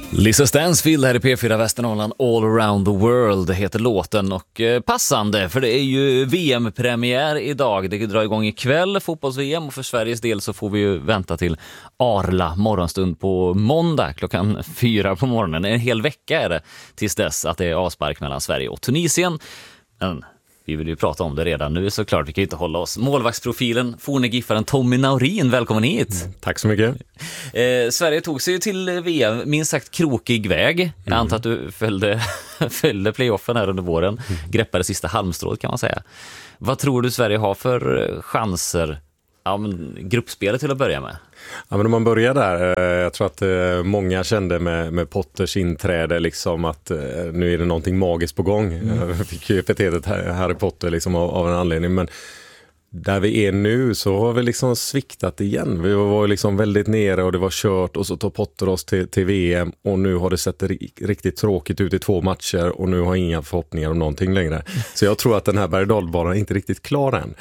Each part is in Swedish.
Lisa Stansfield här i P4 Västernorrland, All around the world heter låten, och passande för det är ju VM-premiär idag. Det drar igång ikväll, fotbolls-VM, och för Sveriges del så får vi ju vänta till Arla morgonstund på måndag klockan 4 på morgonen. En hel vecka är det tills dess att det är avspark mellan Sverige och Tunisien. Men vi vill ju prata om det redan nu såklart, vi kan ju inte hålla oss. Målvaktsprofilen, forne giffaren Tommy Naurin, välkommen hit. Tack så mycket. Sverige tog sig till VM, minst sagt krokig väg. Jag antar att du följde playoffen här under våren, greppade sista halmstrået kan man säga. Vad tror du Sverige har för chanser? Ja, men gruppspelet till att börja med. Ja, men om man börjar där, jag tror att många kände med Potters inträde liksom att nu är det någonting magiskt på gång. Jag fick ju epitetet Harry Potter liksom av en anledning, men där vi är nu så har vi liksom sviktat igen. Vi var liksom väldigt nere och det var kört, och så tar Potter oss till VM, och nu har det sett riktigt tråkigt ut i 2 matcher, och nu har jag inga förhoppningar om någonting längre. Så jag tror att den här berg-och-dalbanan är inte riktigt klar än.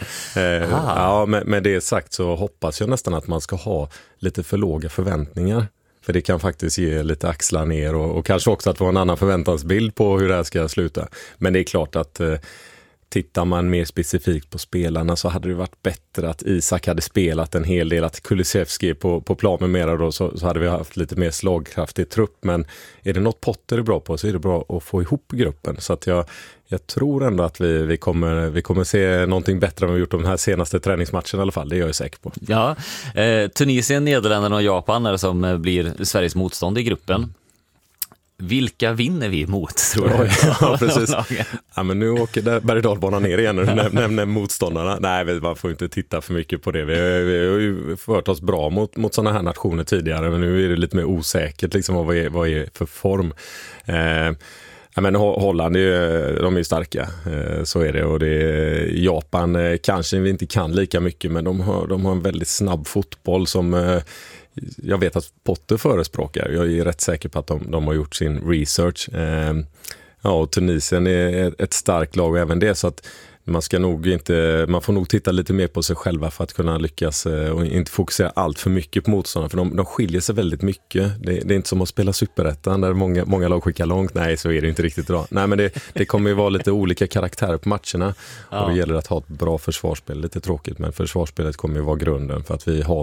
Ja, med det sagt så hoppas jag nästan att man ska ha lite för låga förväntningar. För det kan faktiskt ge lite axlar ner, och kanske också att få en annan förväntansbild på hur det här ska sluta. Men det är klart att tittar man mer specifikt på spelarna så hade det varit bättre att Isak hade spelat en hel del, att Kulusevski på plan med mera då, så hade vi haft lite mer slagkraftig trupp. Men är det något Potter är bra på så är det bra att få ihop gruppen. Så att jag tror ändå att vi kommer se någonting bättre än vi gjort de här senaste träningsmatcherna i alla fall, det är jag säker på. Ja, Tunisien, Nederländerna och Japan är det som blir Sveriges motstånd i gruppen. Vilka vinner vi mot, tror jag? Ja, precis. Ja, men nu åker berg-och-dalbanan ner igen när du nämner motståndarna. Nej, man får inte titta för mycket på det. Vi har ju fört oss bra mot sådana här nationer tidigare, men nu är det lite mer osäkert liksom, vad är för form. Ja, men Holland, de är ju starka, så är det. Och Japan kanske vi inte kan lika mycket, men de har en väldigt snabb fotboll som jag vet att Potter förespråkar. Jag är rätt säker på att de har gjort sin research. Ja, och Tunisien är ett starkt lag och även det, så att man får nog titta lite mer på sig själva för att kunna lyckas och inte fokusera allt för mycket på motståndarna, för de skiljer sig väldigt mycket. Det är inte som att spela superettan där många lag skickar långt. Nej, så är det inte riktigt bra. Nej, men det kommer ju vara lite olika karaktärer på matcherna. Ja. Och det gäller att ha ett bra försvarsspel. Lite tråkigt, men försvarsspelet kommer ju vara grunden för att vi har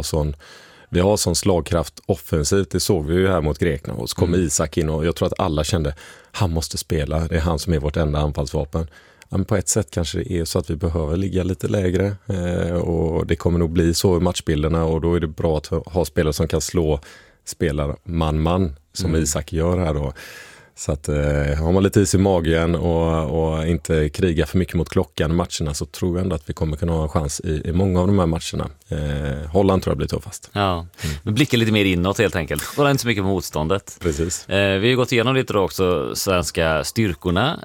sån slagkraft offensivt. Det såg vi ju här mot Grekland, och så kom Isak in, och jag tror att alla kände han måste spela, det är han som är vårt enda anfallsvapen. Men på ett sätt kanske det är så att vi behöver ligga lite lägre, och det kommer nog bli så i matchbilderna, och då är det bra att ha spelare som kan slå spelare man som Isak gör här då. Så att har man lite is i magen och inte kriga för mycket mot klockan i matcherna, så tror jag ändå att vi kommer kunna ha en chans i många av de här matcherna. Holland tror jag blir tuffast. Ja, vi blickar lite mer inåt helt enkelt. Kolla inte så mycket på motståndet. Precis. Vi har gått igenom lite då också svenska styrkorna.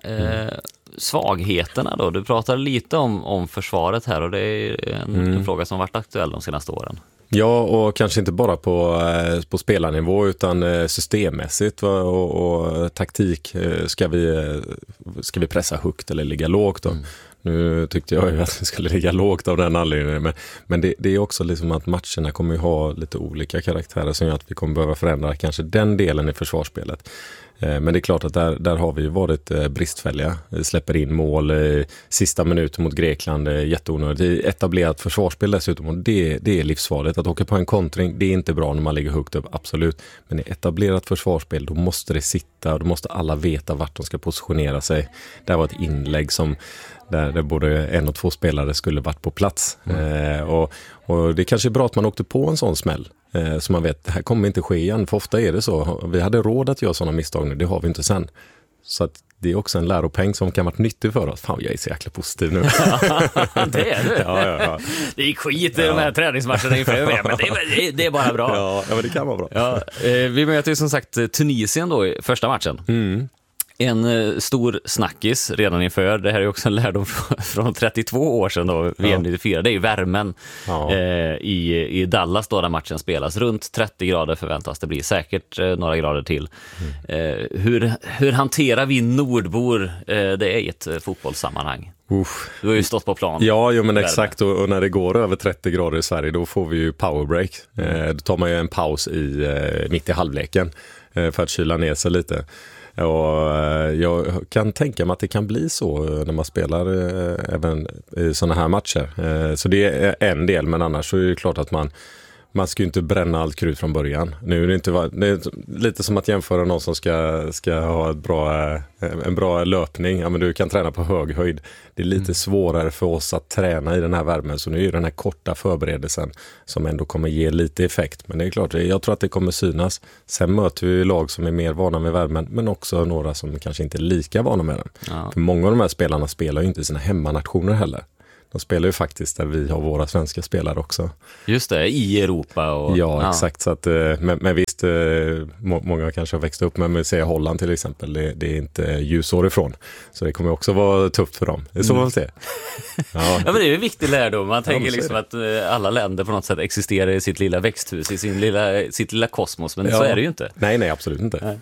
Svagheterna då, du pratar lite om försvaret här, och det är en fråga som varit aktuell de senaste åren. Ja, och kanske inte bara på spelarnivå utan systemmässigt och taktik. Ska vi pressa högt eller ligga lågt då? Nu tyckte jag ju att vi skulle ligga lågt av den anledningen, men det är också liksom att matcherna kommer ju ha lite olika karaktärer som gör att vi kommer behöva förändra kanske den delen i försvarsspelet. Men det är klart att där har vi varit bristfälliga. Vi släpper in mål sista minuten mot Grekland, jätteonödigt. Det är etablerat försvarsspel dessutom, och det är livsfarligt. Att åka på en kontring, det är inte bra när man ligger högt upp, absolut. Men i etablerat försvarsspel, då måste det sitta, och då måste alla veta vart de ska positionera sig. Det var ett inlägg där både 1 och 2 spelare skulle varit på plats. Och det kanske är bra att man åkte på en sån smäll. Så man vet, det här kommer inte ske igen. För ofta är det så. Vi hade råd att göra sådana misstag nu, det har vi inte sen. Så att det är också en läropeng som kan vara nyttig för oss. Fan, jag är så jäkla positiv nu. Det är du. Ja. Det är skit i de här träningsmatcherna inför VM, men det är bara bra. Ja, men det kan vara bra. Ja, vi möter ju som sagt Tunisien då i första matchen. En stor snackis redan inför. Det här är också en lärdom från 32 år sedan då, VM 94. Det är ju värmen i Dallas då, där matchen spelas. Runt 30 grader förväntas det bli, säkert några grader till. Hur hanterar vi nordbor det är i ett fotbollssammanhang? Du har ju stått på plan. Ja, men exakt. Och när det går över 30 grader i Sverige, då får vi ju powerbreak. Då tar man ju en paus mitt i halvleken. för att kyla ner sig lite. Och jag kan tänka mig att det kan bli så när man spelar även i sådana här matcher. Så det är en del, men annars så är det klart att man ska ju inte bränna allt krut från början. Nu är det är lite som att jämföra någon som ska ha en bra löpning. Ja, men du kan träna på hög höjd. Det är lite svårare för oss att träna i den här värmen. Så nu är det den här korta förberedelsen som ändå kommer ge lite effekt. Men det är klart, jag tror att det kommer synas. Sen möter vi lag som är mer vana med värmen, men också några som kanske inte är lika vana med den. Ja. För många av de här spelarna spelar ju inte i sina hemmanationer heller. De spelar ju faktiskt där vi har våra svenska spelare också. Just det, i Europa. Och, ja, exakt. Så att, men visst, många kanske har växt upp med att säga Holland till exempel. Det är inte ljusår ifrån. Så det kommer också vara tufft för dem. Det är så man ser. Ja, men det är ju en viktig lärdom. Man tänker liksom att alla länder på något sätt existerar i sitt lilla växthus, i sitt lilla kosmos. Men så är det ju inte. Nej, absolut inte.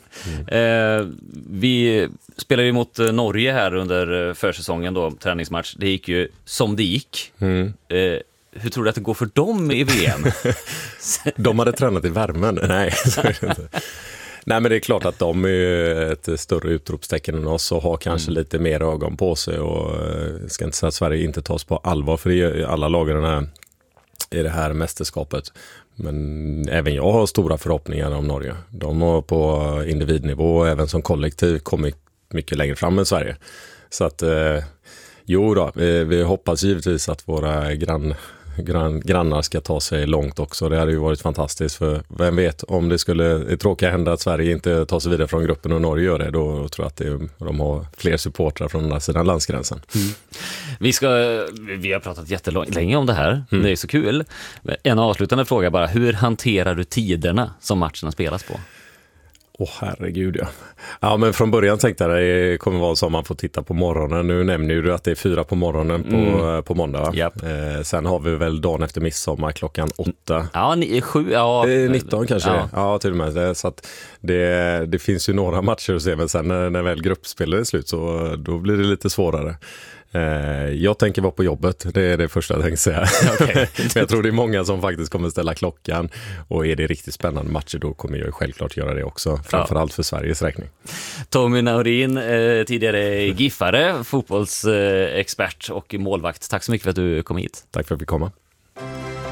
Vi spelade ju mot Norge här under försäsongen då, träningsmatch. Det gick ju som det gick. Hur tror du att det går för dem i VM? De hade tränat i värmen. Nej, så är det inte. Nej, men det är klart att de är ett större utropstecken än oss och har kanske lite mer ögon på sig. Och jag ska inte säga att Sverige inte tas på allvar, för det är alla lagarna i det här mästerskapet. Men även jag har stora förhoppningar om Norge. De har på individnivå och även som kollektiv kommit mycket längre fram än Sverige. Så att jo då, vi hoppas givetvis att våra grannar ska ta sig långt också. Det hade ju varit fantastiskt, för vem vet, om det skulle tråka hända att Sverige inte tar sig vidare från gruppen och Norge gör det, då tror jag att de har fler supportrar från den här sidan landsgränsen. Vi har pratat jättelänge om det här. Det är så kul. En avslutande fråga bara, hur hanterar du tiderna som matcherna spelas på? Herregud, ja. Ja, men från början tänkte jag att det kommer vara som man får titta på morgonen. Nu nämner du att det är 4 på morgonen på måndag. Yep. Sen har vi väl dagen efter midsommar klockan 8. Ja, 7. Ja. 19 kanske. Ja, till och med. Så att det finns ju några matcher att se, men sen när väl gruppspelet är slut så då blir det lite svårare. Jag tänker vara på jobbet, det är det första jag tänker säga. Okay. Jag tror det är många som faktiskt kommer ställa klockan, och är det riktigt spännande matcher då kommer jag självklart göra det också, framförallt för Sveriges räkning. Tommy Naurin, tidigare giffare, fotbollsexpert och målvakt. Tack så mycket för att du kom hit. Tack för att vi kom.